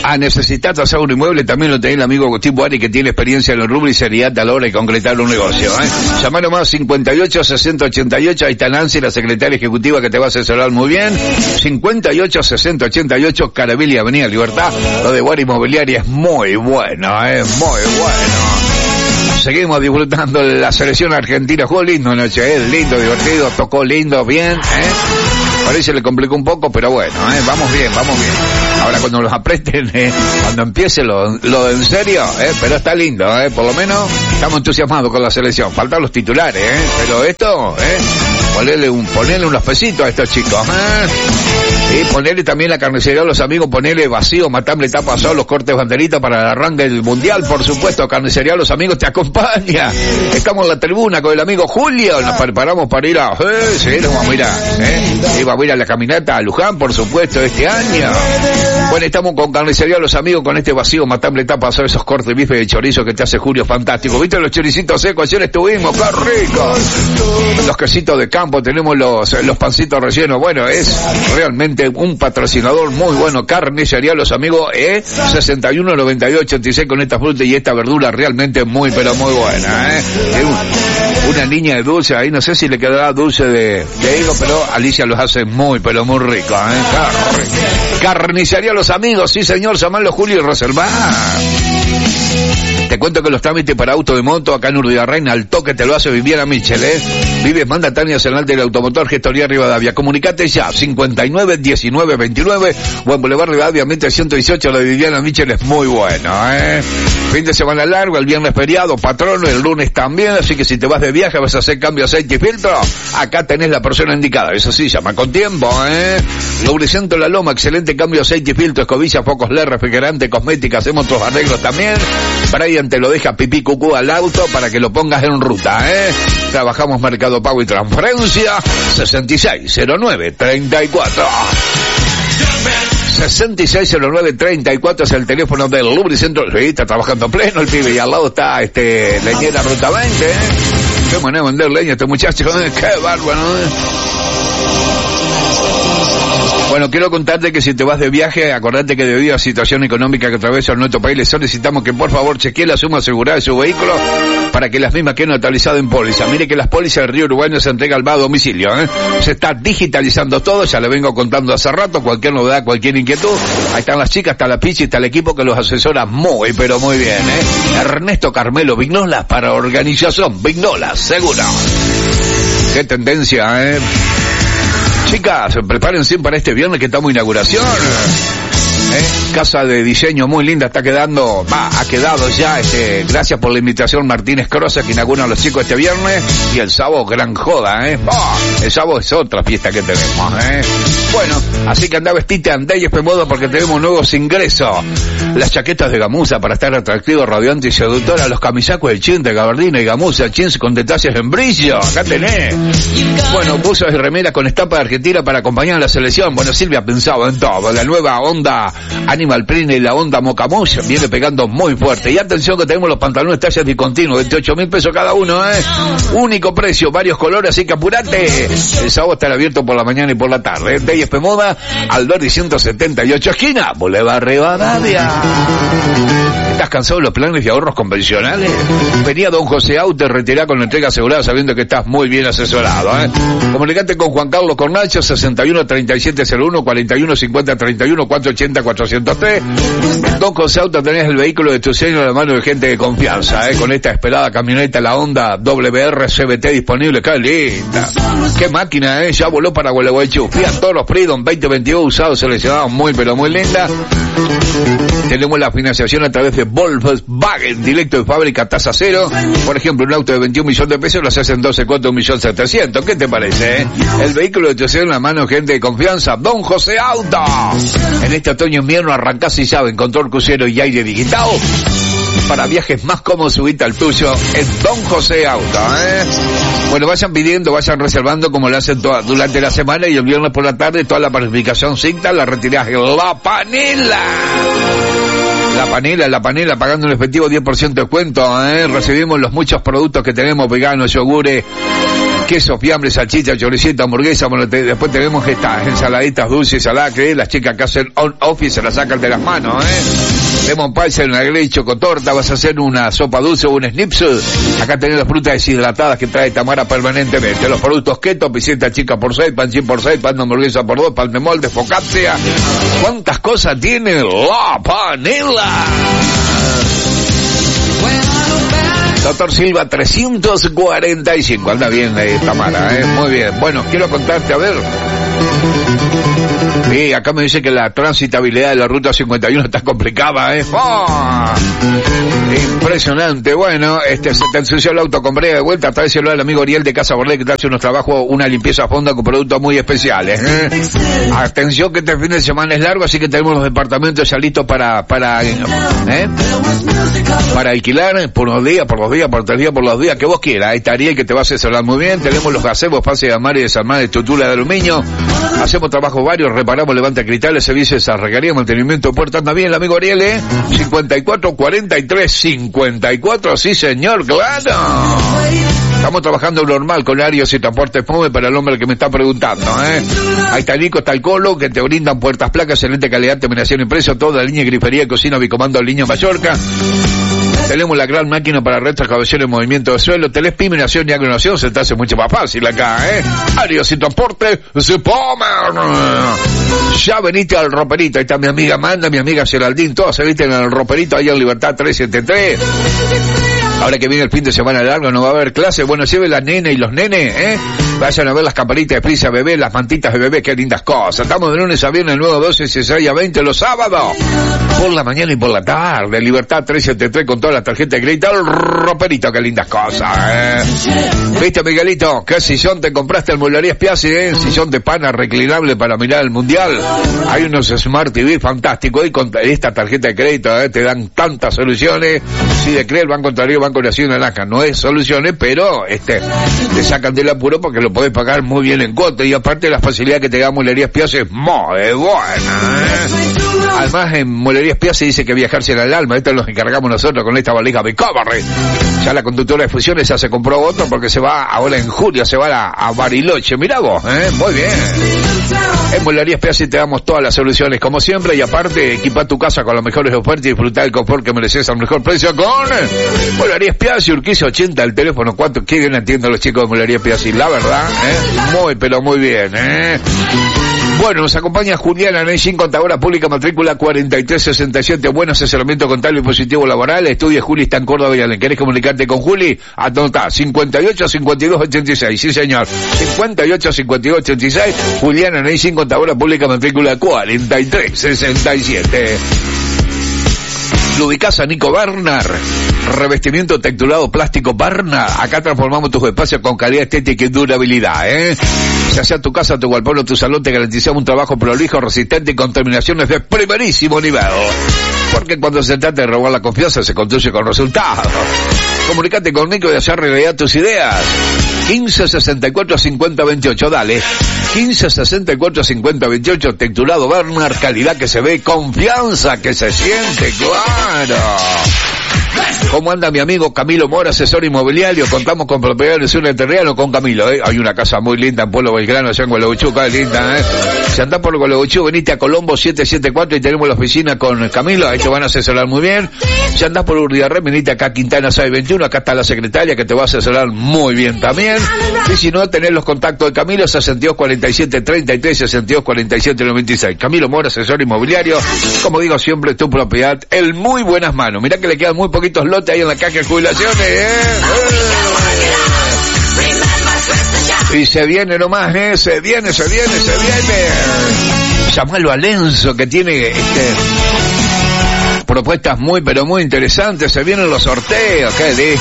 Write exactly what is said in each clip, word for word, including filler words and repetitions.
Ah, necesitas hacer un inmueble, también lo tiene el amigo Agustín Buari, que tiene experiencia en el rubro y seriedad a la hora de concretar un negocio, ¿eh? Llamá nomás cincuenta y ocho sesenta ochenta y ocho, ahí está Nancy, la secretaria ejecutiva, que te va a asesorar muy bien. cincuenta y ocho sesenta ochenta y ocho, Caravilla y Avenida Libertad. Lo de Buari Inmobiliaria es muy bueno, es eh, muy bueno. Seguimos disfrutando la selección argentina. Jugó lindo anoche, eh, lindo, divertido, tocó lindo, bien, eh. Parece le complicó un poco, pero bueno, eh, vamos bien, vamos bien. Ahora cuando los apreten, eh, cuando empiece lo, lo de en serio, eh, pero está lindo, eh, por lo menos estamos entusiasmados con la selección. Faltan los titulares, eh, pero esto, eh, ponerle un, ponerle unos pesitos a estos chicos, eh. Y ponerle también la carnicería a los amigos, ponerle vacío, matambre, tapa, asado, los cortes banderitas para el arranque del mundial, por supuesto. Carnicería a los amigos te acompaña. Estamos en la tribuna con el amigo Julio, nos preparamos para ir a, eh, sí, nos vamos a ir a, eh, sí, vamos a ir a la caminata a Luján, por supuesto, este año. Bueno, estamos con carnicería a los amigos, con este vacío, matambre, tapa, asado, esos cortes, bife de chorizo que te hace Julio, fantástico. ¿Viste los choricitos secos? Ayer estuvimos, qué rico. Los quesitos de campo, tenemos los, los pancitos rellenos. Bueno, es realmente un patrocinador muy bueno. Carnicería los amigos, eh, sesenta y uno noventa y ocho ochenta y seis, con esta fruta y esta verdura realmente muy pero muy buena, eh. Un, una niña de dulce ahí, no sé si le quedará dulce de, de higo, pero Alicia los hace muy pero muy rico, eh. Car Carnicería los amigos, sí señor, llamarlo Julio y reservar. Te cuento que los trámites para auto de moto acá en Urdiarrain al toque te lo hace Viviana Michel, ¿eh? Vives mandataria nacional del automotor, Gestoría Rivadavia. Comunicate ya, cincuenta y nueve diecinueve veintinueve, o en Boulevard Rivadavia, mente ciento dieciocho, la de Viviana Michel es muy bueno, ¿eh? Fin de semana largo, el viernes feriado, patrono, el lunes también, así que si te vas de viaje, vas a hacer cambio de aceite y filtro, acá tenés la persona indicada. Eso sí, llama con tiempo, ¿eh? Lubricento La Loma, excelente cambio de aceite y filtro, escobilla, focos L E D, refrigerante, cosmética, hacemos otros arreglos también. Brian te lo deja pipí cucú al auto para que lo pongas en ruta, ¿eh? Trabajamos Mercado Pago y Transferencia, sesenta y seis cero nueve treinta y cuatro. sesenta y seis cero nueve treinta y cuatro es el teléfono del Lubricentro. Sí, está trabajando pleno el pibe, y al lado está este leñera Ruta veinte, ¿eh? Qué manera de vender leña este muchacho, ¿eh? Qué bárbaro, ¿eh? Bueno, quiero contarte que si te vas de viaje, acordate que debido a la situación económica que atraviesa nuestro país, les solicitamos que por favor chequee la suma asegurada de su vehículo para que las mismas queden actualizadas en póliza. Mire que las pólizas del Río Uruguay no se entregan al a domicilio, ¿eh? Se está digitalizando todo, ya le vengo contando hace rato, cualquier novedad, cualquier inquietud. Ahí están las chicas, está la Pichi, está el equipo que los asesora muy, pero muy bien, ¿eh? Ernesto Carmelo Vignolas para organización Vignolas, seguro. Qué tendencia, ¿eh? Chicas, prepárense para este viernes que estamos inauguración. ¿Eh? Casa de diseño muy linda, está quedando, va, ha quedado ya, este, gracias por la invitación Martínez Croce, que inauguran a los chicos este viernes, y el sábado gran joda, eh, oh, el sábado es otra fiesta que tenemos, eh. Bueno, así que anda vestite, andá y modo porque tenemos nuevos ingresos. Las chaquetas de gamuza para estar atractivo, radiante y seductora, los camisacos de chin de gabardina y gamuza, jeans con detalles en brillo, acá tenés. Bueno, buzos y remeras con estampa de Argentina para acompañar a la selección. Bueno, Silvia ha pensado en todo, la nueva onda Animal Print y la onda Mocamush viene pegando muy fuerte. Y atención que tenemos los pantalones tallas discontinuos, veintiocho mil pesos cada uno, eh. Único precio, varios colores, así que apurate. El sábado estará abierto por la mañana y por la tarde. ¿eh? D y F Moda, Alberdi ciento setenta y ocho, esquina, Boulevard Rivadavia. ¿Estás cansado de los planes de ahorros convencionales? Venía Don José Auto, retirá con la entrega asegurada sabiendo que estás muy bien asesorado, ¿eh? Comunicate con Juan Carlos Cornacho, sesenta y uno treinta y siete cero uno, cuarenta y uno cincuenta treinta y uno, cuatrocientos ochenta cuatrocientos tres. Don José Auto, tenés el vehículo de tu sueño en la mano de gente de confianza, ¿eh? Con esta esperada camioneta, la Honda W R C V T disponible, qué linda. Qué máquina, ¿eh? Ya voló para Gualeguaychú. Fiat Toro Freedom veinte veintidós usados seleccionados, muy pero muy linda. Tenemos la financiación a través de Volkswagen, directo de fábrica, tasa cero. Por ejemplo, un auto de veintiún millones de pesos lo haces en doce cuotas, un millón setecientos. ¿Qué te parece, eh? El vehículo de tu sueño en la mano de gente de confianza, Don José Auto. En este otoño invierno arrancás y llave, control crucero y aire digital. Para viajes más cómodos, subite al tuyo en Don José Auto, ¿eh? Bueno, vayan pidiendo, vayan reservando como lo hacen toda, durante la semana, y el viernes por la tarde toda la planificación cinta la retirás en La Panela. La Panela, La Panela, pagando en efectivo diez por ciento de descuento, ¿eh? Recibimos los muchos productos que tenemos, veganos, yogures, queso, fiambre, salchicha, choricito, hamburguesa. Bueno, te, después tenemos estas ensaladitas dulces, saladas, que las chicas que hacen on-off y se las sacan de las manos, ¿eh? Lemon pie, una grey, chocotorta, vas a hacer una sopa dulce o un schnitzel. Acá tenés las frutas deshidratadas que trae Tamara permanentemente. Los productos keto, piseta chica por seis, pan cien por seis, pan de hamburguesa por dos, pan de molde, focaccia. ¿Cuántas cosas tiene La Panela? Doctor Silva trescientos cuarenta y cinco. Anda bien, eh, Tamara, eh. Muy bien. Bueno, quiero contarte, a ver. Sí, acá me dice que la transitabilidad de la ruta cincuenta y uno está complicada, ¿eh? ¡Oh! Impresionante. Bueno, este, se te ensució el auto con brea de vuelta. Tráeselo al amigo Ariel de Casa Bordé, que te hace unos trabajos, una limpieza a fondo con productos muy especiales, ¿eh? Atención que este fin de semana es largo, así que tenemos los departamentos ya listos para, para, ¿eh? Para alquilar por unos días, por los días, por tres días, por los días que vos quieras. Ahí está Ariel, que te va a asesorar muy bien. Tenemos los gazebos, fase de armar y desarmar de estructura de aluminio. Hacemos trabajos varios, reparamos, levanta cristales, servicios a regaría, mantenimiento de puertas. Anda bien el amigo Ariel, ¿eh? cincuenta y cuatro cuarenta y tres cincuenta y cuatro, sí señor, claro. Estamos trabajando normal con áreas y transportes P O M E para el hombre que me está preguntando, ¿eh? Ahí está Nico, está el Colo, que te brindan puertas, placas, excelente calidad, terminación y precio, toda la línea de grifería, cocina, bicomando, línea Mallorca. Tenemos la gran máquina para retroexcavación en movimiento de suelo. Tenés piminación y agronación, se te hace mucho más fácil acá, ¿eh? Áreas y transporte, se Pomer. Ya veniste al roperito, ahí está mi amiga Amanda, mi amiga Geraldine, todas se visten en el roperito, ahí en Libertad trescientos setenta y tres. Ahora que viene el fin de semana largo, no va a haber clase. Bueno, lleve la nena y los nenes, ¿eh? Vayan a ver las campanitas de prisa bebé, las mantitas de bebé, qué lindas cosas. Estamos de lunes a viernes, nueve, doce, dieciséis a veinte, los sábados. Por la mañana y por la tarde. Libertad trescientos setenta y tres con toda la tarjeta de crédito. El roperito, qué lindas cosas, ¿eh? ¿Viste, Miguelito? ¿Qué sillón te compraste en Mueblerías Piazzi, eh? Sillón de pana reclinable para mirar el mundial. Hay unos Smart T V fantásticos. Y con esta tarjeta de crédito, ¿eh? Te dan tantas soluciones. Si de creer, Banco Ontario, Banco Nacional, acá no es soluciones, pero este te sacan del apuro porque lo podés pagar muy bien en cuota. Y aparte la facilidad que te da Mueblerías Piazzi es muy buena, ¿eh? Además en Mueblerías Piazzi dice que viajarse en el alma. Esto nos encargamos nosotros con esta valija Recovery. Ya la conductora de fusiones ya se compró otro porque se va ahora en julio, se va a, a Bariloche. Mirá vos, ¿eh? Muy bien. En Mueblerías Piazzi te damos todas las soluciones como siempre, y aparte equipa tu casa con las mejores ofertas y disfrutar del confort que mereces al mejor precio con Mueblerías Piazzi, Urquiza ochenta, el teléfono cuatro. Qué bien entiendo los chicos de Mueblerías Piazzi, la verdad, ¿eh? Muy pero muy bien, ¿eh? Bueno, nos acompaña Juliana Neyshin, contadora pública, matrícula cuarenta y tres sesenta y siete, buen asesoramiento contable y positivo laboral. Estudia Juli, está en Córdoba y Alén. ¿Querés comunicarte con Juli? Anotá, cincuenta y ocho cincuenta y dos ochenta y seis, sí señor, cincuenta y ocho cincuenta y dos ochenta y seis, Juliana Neyshin, contadora pública, matrícula cuarenta y tres sesenta y siete. Lo ubicás a Nico Barnard, revestimiento texturado plástico Barnard. Acá transformamos tus espacios con calidad estética y durabilidad, ¿eh? Ya sea tu casa, tu galpón o tu salón, te garantizamos un trabajo prolijo, resistente y con terminaciones de primerísimo nivel. Porque cuando se trata de robar la confianza, se construye con resultados. Comunicate con Nico y hacer realidad tus ideas. quince sesenta y cuatro cincuenta veintiocho, dale. quince sesenta y cuatro cincuenta veintiocho, texturado Barnard, calidad que se ve, confianza que se siente, claro. ¿Cómo anda mi amigo Camilo Mora, asesor inmobiliario? Contamos con propiedades en un terreno con Camilo, ¿eh? Hay una casa muy linda en Pueblo Belgrano, allá en Gualeguaychú, acá es linda, ¿eh? Si andás por Gualeguaychú, venite a Colombo siete siete cuatro y tenemos la oficina con Camilo, ahí te van a asesorar muy bien. Si andás por Urriarré, venite acá a Quintana seiscientos veintiuno, acá está la secretaria que te va a asesorar muy bien también. Y si no, tenés los contactos de Camilo, sesenta y dos cuarenta y siete treinta y tres, sesenta y dos cuarenta y siete noventa y seis. Camilo Mora, asesor inmobiliario, como digo siempre, tu propiedad, en muy buenas manos. Mirá que le quedan muy poquitos lotes ahí en la caja de jubilaciones, ¿eh? ¡Eh! Y se viene nomás, ¿eh? Se viene, se viene, se viene. Llamalo a Lenzo, que tiene este propuestas muy, pero muy interesantes. Se vienen los sorteos, qué lindo.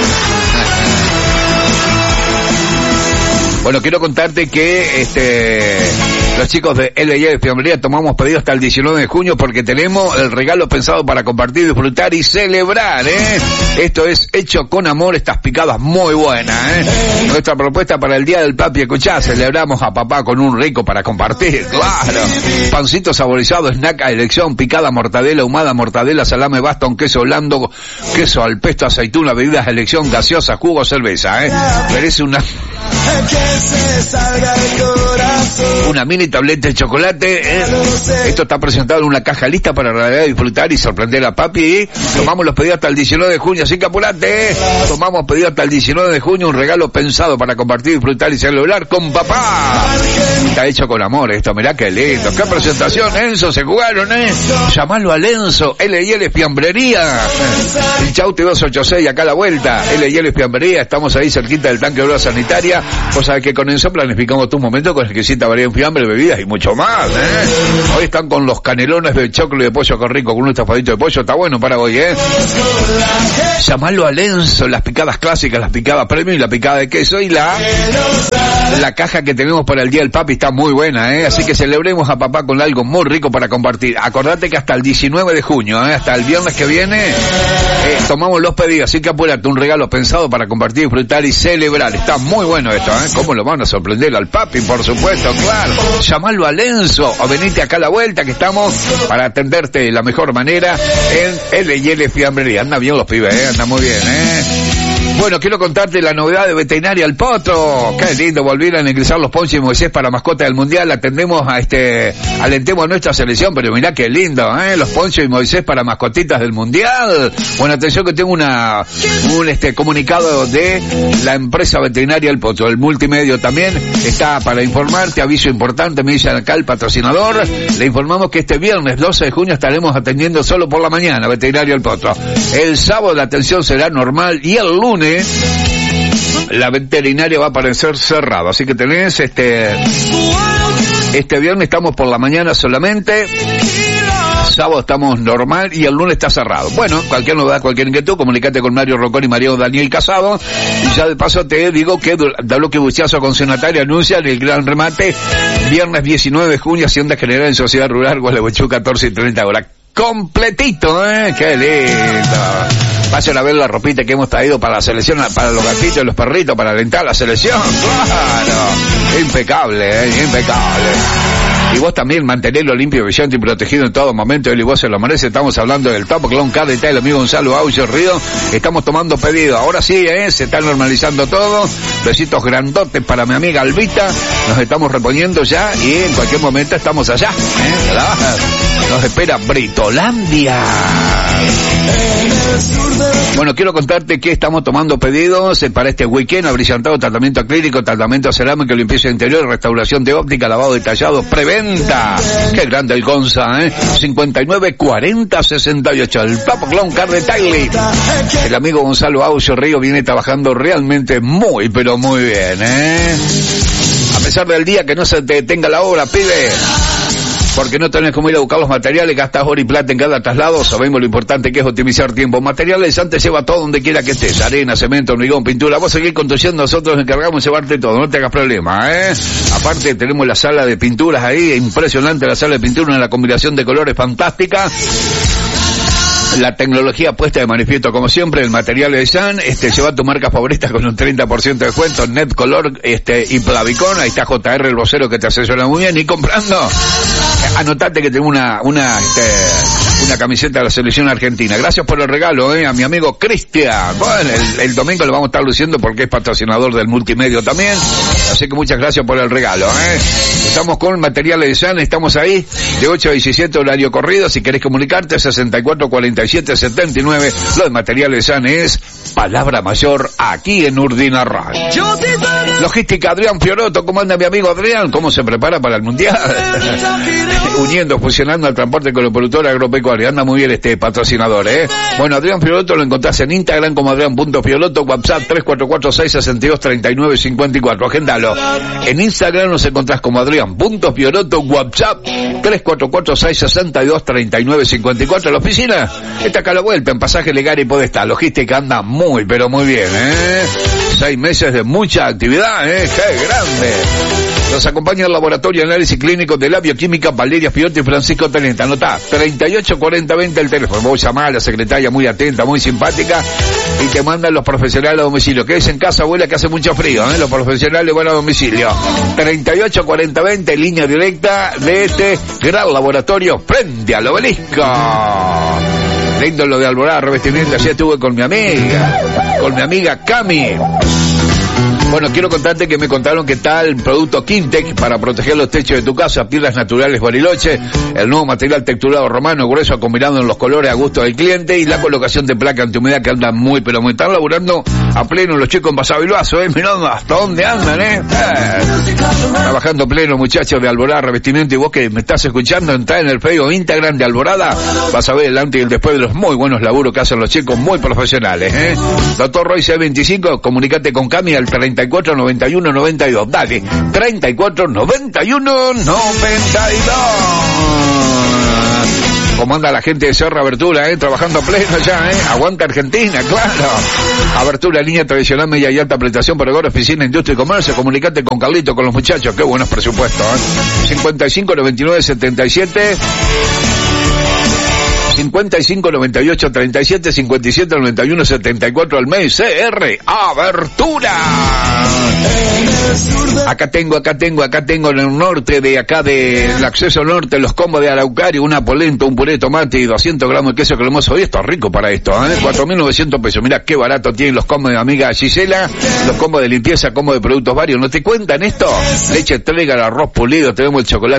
Bueno, quiero contarte que este los chicos de L y de Fiambrería tomamos pedido hasta el diecinueve de junio porque tenemos el regalo pensado para compartir, disfrutar y celebrar, ¿eh? Esto es hecho con amor, estas picadas muy buenas, ¿eh? Nuestra propuesta para el Día del Papi, escuchá, celebramos a papá con un rico para compartir, claro. Pancito saborizado, snack a elección, picada, mortadela, ahumada, mortadela, salame, bastón, queso blando, queso al pesto, aceituna, bebidas a elección, gaseosa, jugo, cerveza, ¿eh? Merece una... Una mini tableta de chocolate, ¿eh? Esto está presentado en una caja lista para realidad, disfrutar y sorprender a papi. Tomamos los pedidos hasta el diecinueve de junio, así que apurate. Tomamos pedidos hasta el diecinueve de junio, un regalo pensado para compartir, disfrutar y celebrar con papá. Está hecho con amor esto, mirá qué lindo. Qué presentación, Enzo, se jugaron, ¿eh? Llamalo al Enzo, L y L Fiambrería. El Chauti dos ochenta y seis, acá a la vuelta. L y L Fiambrería, estamos ahí cerquita del tanque de obra sanitaria. Vos sabés que con Enzo planificamos tu momento con exquisita variedad en fiambre, bebidas y mucho más, ¿eh? Hoy están con los canelones de choclo y de pollo con rico, con un estafadito de pollo, está bueno para hoy, ¿eh? Llamalo al Enzo, las picadas clásicas, las picadas premium y la picada de queso y la la caja que tenemos para el Día del Papi está muy buena, ¿eh? Así que celebremos a papá con algo muy rico para compartir. Acordate que hasta el diecinueve de junio, ¿eh? Hasta el viernes que viene, eh, tomamos los pedidos, así que apúrate, un regalo pensado para compartir, disfrutar y celebrar. Está muy bueno esto, ¿eh? ¿Cómo lo van a sorprender al papi? Por supuesto, claro. Llamalo a Enzo o venite acá a la vuelta que estamos para atenderte de la mejor manera en L y L Fiambrería. Anda bien los pibes, ¿eh? Anda muy bien, ¿eh? Bueno, quiero contarte la novedad de Veterinaria El Potro. Qué lindo, volvieron a ingresar los Ponche y Moisés para mascota del Mundial. Atendemos a este, alentemos a nuestra selección, pero mirá qué lindo, ¿eh? Los Ponche y Moisés para mascotitas del Mundial. Bueno, atención que tengo una, un este comunicado de la empresa Veterinaria El Potro. El multimedio también está para informarte, aviso importante, me dicen acá el patrocinador. Le informamos que este viernes doce de junio estaremos atendiendo solo por la mañana Veterinaria El Potro. El sábado la atención será normal y el lunes la veterinaria va a aparecer cerrada, así que tenés este este viernes estamos por la mañana solamente, sábado estamos normal y el lunes está cerrado. Bueno, cualquier novedad, cualquier inquietud, comunicate con Mario Rocón y Mario Daniel Casado. Y ya de paso te digo que Bloque Buchazo Concesionatario anuncia el gran remate viernes diecinueve de junio, Hacienda General en Sociedad Rural, Gualeguaychú, catorce y treinta horas. Completito, ¿eh? ¡Qué lindo! Vayan a ver la ropita que hemos traído para la selección, para los gatitos y los perritos, para alentar la selección. ¡Claro! Impecable, ¿eh? Impecable. Y vos también mantenelo limpio, brillante y protegido en todo momento. Él y vos se lo merece. Estamos hablando del Top Clone Car Detail, el amigo Gonzalo Aucho Río. Estamos tomando pedido. Ahora sí, ¿eh? Se está normalizando todo. Besitos grandotes para mi amiga Albita. Nos estamos reponiendo ya y en cualquier momento estamos allá, ¿eh? Nos espera Britolandia. Bueno, quiero contarte que estamos tomando pedidos para este weekend: abrillantado, tratamiento acrílico, tratamiento cerámico, limpieza interior, restauración de óptica, lavado detallado, preventa. Qué grande el Gonza, ¿eh? cincuenta y nueve cuarenta sesenta y ocho, el Top Clone Car Detail. El amigo Gonzalo Aucho Río viene trabajando realmente muy, pero muy bien, ¿eh? A pesar del día que no se te detenga la obra, pibe, porque no tenés cómo ir a buscar los materiales, gastas hora y plata en cada traslado. Sabemos lo importante que es optimizar tiempo. Materiales antes lleva todo donde quiera que estés: arena, cemento, hormigón, pintura. Vos seguís construyendo, nosotros nos encargamos de llevarte todo, no te hagas problema, ¿eh? Aparte tenemos la sala de pinturas ahí, impresionante la sala de pintura, una combinación de colores fantástica. La tecnología puesta de manifiesto como siempre, el material de San, este, lleva tu marca favorita con un treinta por ciento de descuento, Net Color, este, y Plavicón. Ahí está J R el vocero que te asesora muy bien. Y comprando, anotate que tengo una, una, este, una camiseta de la selección argentina. Gracias por el regalo, eh, a mi amigo Cristian. Bueno, el, el domingo lo vamos a estar luciendo porque es patrocinador del multimedio también. Así que muchas gracias por el regalo, eh. Estamos con materiales de San, estamos ahí de ocho a diecisiete, horario corrido. Si querés comunicarte, sesenta y cuatro cuarenta y siete setenta y nueve. Lo de materiales San es palabra mayor aquí en Urdina Radio. Logística Adrián Fioroto. ¿Cómo anda mi amigo Adrián? ¿Cómo se prepara para el Mundial? Uniendo, fusionando al transporte con el productor agropecuario. Anda muy bien este patrocinador, ¿eh? Bueno, Adrián Fioroto lo encontrás en Instagram como Adrián.Fioroto, WhatsApp tres cuatro cuatro seis seis dos tres nueve cinco cuatro. Agendalo. En Instagram nos encontrás como Adrián.Fioroto, WhatsApp tres cuatro cuatro seis seis dos tres nueve cinco cuatro. La oficina está acá a la vuelta, en Pasaje Legal y Podestá. Logística anda muy, pero muy bien, ¿eh? Seis meses de mucha actividad, ¿eh? ¡Qué grande! Nos acompaña el Laboratorio de Análisis Clínico de la Bioquímica Valeria Fiotti y Francisco Tenenta. Anotá, treinta y ocho cuarenta veinte el teléfono. Vos llamás a la secretaria muy atenta, muy simpática, y te mandan los profesionales a domicilio. Que es en casa, abuela, que hace mucho frío, ¿eh? Los profesionales van a domicilio. treinta y ocho cuarenta veinte, línea directa de este gran laboratorio frente al Obelisco. Lindo lo de Alborada, revestimiento. Ayer estuve con mi amiga, con mi amiga Cami. Bueno, quiero contarte que me contaron que está el producto Quintec para proteger los techos de tu casa, piedras naturales Bariloche, el nuevo material texturado romano grueso combinado en los colores a gusto del cliente y la colocación de placa antihumedad que anda muy, pero muy. Están laburando a pleno los chicos en Basavilbaso, eh, mirando hasta dónde andan, eh. eh. Trabajando pleno, muchachos de Alborada Revestimiento, y vos que me estás escuchando, entrá en el Facebook Instagram de Alborada, vas a ver el antes y el después de los muy buenos laburos que hacen los chicos, muy profesionales, eh. Doctor Roy C veinticinco, comunicate con Cami al treinta y cuatro noventa y uno noventa y dos, dale, treinta y cuatro noventa y uno noventa y dos. ¿Cómo anda la gente de Serra Abertura, eh? Trabajando a pleno ya, eh. Aguanta Argentina, claro. Abertura, línea tradicional, media y alta prestación para hogar, oficina, industria y comercio. Comunicate con Carlito, con los muchachos. Qué buenos presupuestos, eh. cincuenta y cinco noventa y nueve setenta y siete. cincuenta y cinco noventa y ocho treinta y siete, cincuenta y siete noventa y uno setenta y cuatro al mes. C R Abertura. Acá tengo, acá tengo, acá tengo en el norte de acá del acceso norte, los combos de Araucario, una polenta, un puré de tomate y doscientos gramos de queso cremoso. Hoy esto es rico para esto, ¿eh? cuatro mil novecientos pesos. Mirá qué barato tienen los combos de amiga Gisela, los combos de limpieza, combos de productos varios. ¿No te cuentan esto? Leche entrega, el arroz pulido, tenemos el chocolate